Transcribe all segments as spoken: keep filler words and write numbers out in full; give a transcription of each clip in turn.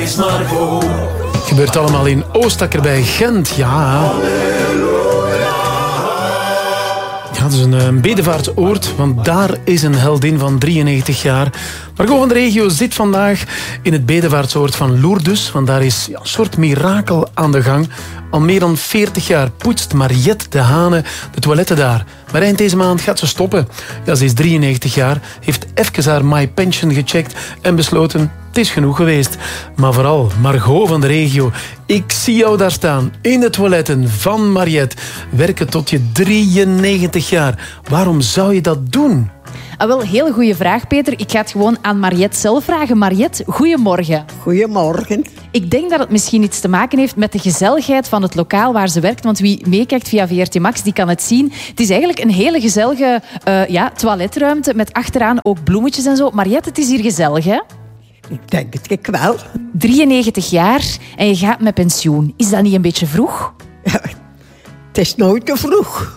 Is Margot. Het gebeurt allemaal in Oostakker bij Gent, ja. Ja, het is een, een bedevaartsoord, want daar is een heldin van drieënnegentig jaar. Margot van de regio zit vandaag in het bedevaartsoord van Lourdes, want daar is ja, een soort mirakel aan de gang. Al meer dan veertig jaar poetst Mariette de Hane de toiletten daar. Maar eind deze maand gaat ze stoppen. Ja, ze is drieënnegentig jaar, heeft even haar My Pension gecheckt en besloten, het is genoeg geweest. Maar vooral Margot van de regio, ik zie jou daar staan in de toiletten van Mariette. Werken tot je drieënnegentig jaar. Waarom zou je dat doen? Ah, wel, hele goede vraag, Peter. Ik ga het gewoon aan Mariette zelf vragen. Mariette, goedemorgen. Goedemorgen. Ik denk dat het misschien iets te maken heeft met de gezelligheid van het lokaal waar ze werkt. Want wie meekijkt via V R T Max, die kan het zien. Het is eigenlijk een hele gezellige uh, ja, toiletruimte met achteraan ook bloemetjes en zo. Mariette, het is hier gezellig, hè? Ik denk het ik wel. drieënnegentig jaar en je gaat met pensioen. Is dat niet een beetje vroeg? Ja, het is nooit te vroeg.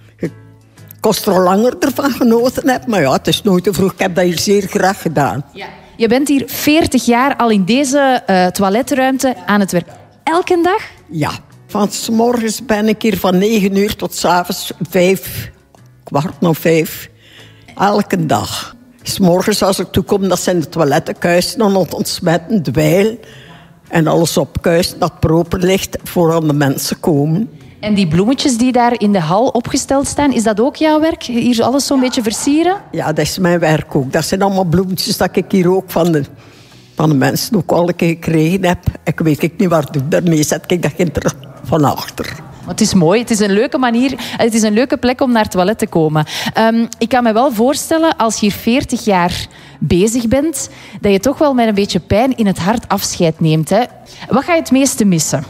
Ik kost er al langer ervan genoten heb, maar ja, het is nooit te vroeg. Ik heb dat hier zeer graag gedaan. Ja. Je bent hier veertig jaar al in deze uh, toiletruimte aan het werk. Elke dag? Ja. Van 's morgens ben ik hier van negen uur tot 's avonds vijf, kwart na vijf. Elke dag. 's Morgens als ik toekom, dat zijn de toiletten kuisen, dan ontsmetten, dweil. En alles opkuisen dat proper ligt voor de mensen komen. En die bloemetjes die daar in de hal opgesteld staan, is dat ook jouw werk? Hier alles zo'n beetje versieren? Ja, dat is mijn werk ook. Dat zijn allemaal bloemetjes dat ik hier ook van de, van de mensen ook al een keer gekregen heb. Ik weet ik niet waar ik daarmee zet. Ik dat ginder van achter. Het is mooi. Het is een leuke manier. Het is een leuke plek om naar het toilet te komen. Um, ik kan me wel voorstellen, als je hier veertig jaar bezig bent, dat je toch wel met een beetje pijn in het hart afscheid neemt. Hè? Wat ga je het meeste missen?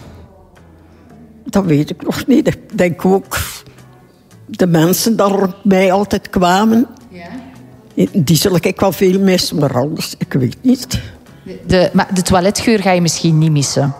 Dat weet ik nog niet. Ik denk ook de mensen die rond mij altijd kwamen. Ja. Die zal ik wel veel missen, maar anders, ik weet niet. De, maar de toiletgeur ga je misschien niet missen?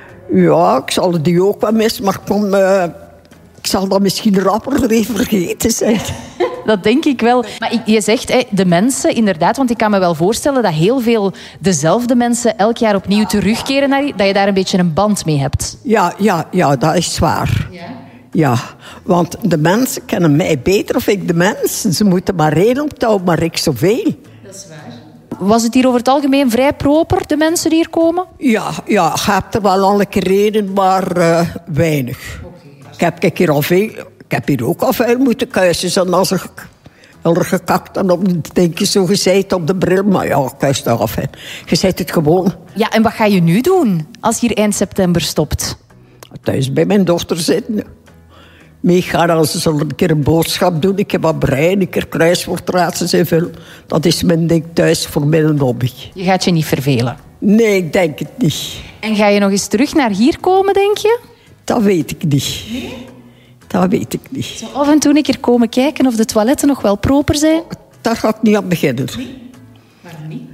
Ja, ik zal die ook wel missen, maar kom, uh, ik zal dat misschien rapper even vergeten zijn. Dat denk ik wel. Maar je zegt, hè, de mensen, inderdaad, want ik kan me wel voorstellen dat heel veel dezelfde mensen elk jaar opnieuw terugkeren naar je, dat je daar een beetje een band mee hebt. Ja, ja, ja, dat is waar. Ja? Ja, want de mensen kennen mij beter of ik de mensen. Ze moeten maar reden optouwen, maar ik zoveel. Dat is waar. Was het hier over het algemeen vrij proper, de mensen die hier komen? Ja, ja, je hebt er wel al een keer reden, maar uh, weinig. Okay. Ik heb kijk, hier al veel... Ik heb hier ook al veel moeten kuisen. En als er, er gekakt en op een denkje zo gezeten op de bril. Maar ja, kuis daar af. Hè. Je zet het gewoon. Ja, en wat ga je nu doen als je hier eind september stopt? Thuis bij mijn dochter zitten. Meegaan als ze zal een keer een boodschap doen. Ik heb wat breien, een keer kruiswoordraadsels en veel. Dat is mijn ding thuis voor mijn hobby. Je gaat je niet vervelen? Nee, ik denk het niet. En ga je nog eens terug naar hier komen, denk je? Dat weet ik niet. Nee? Dat weet ik niet. Zo af en toe een keer komen kijken of de toiletten nog wel proper zijn? Daar ga ik niet aan beginnen. Nee? Waarom niet?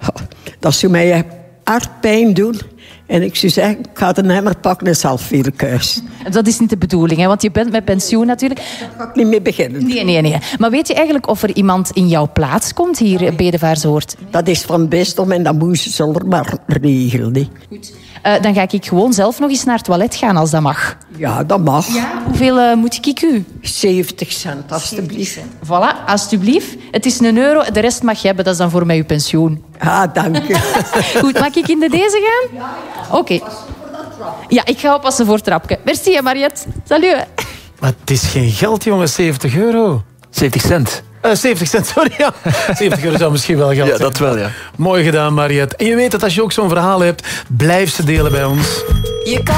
Dat zou mij hard pijn doen. En ik zou zeggen, ik ga de emmer pakken en zelf weer kuisen. Dat is niet de bedoeling, hè? Want je bent met pensioen natuurlijk. Daar ga ik niet mee beginnen. Nee, nee, nee. Maar weet je eigenlijk of er iemand in jouw plaats komt hier in Bedevaartsoord? Dat is van bisdom en dat moet ze zullen maar regelen. Nee. Goed. Uh, dan ga ik gewoon zelf nog eens naar het toilet gaan, als dat mag. Ja, dat mag. Ja? Hoeveel uh, moet ik u? zeventig cent, alstublieft. Voilà, alstublieft. Het is een euro, de rest mag je hebben, dat is dan voor mij uw pensioen. Ah, dank je. Goed, mag ik in de deze gaan? Ja. Oké. Okay. Ja, ik ga oppassen voor het trapje. Merci, hè, Mariette. Salut. Maar het is geen geld, jongens, zeventig euro. zeventig cent. Uh, zeventig cent, sorry. Ja. zeventig euro zou misschien wel geld zijn. Ja, dat wel, ja. Mooi gedaan, Mariette. En je weet dat als je ook zo'n verhaal hebt, blijf ze delen bij ons. Je kan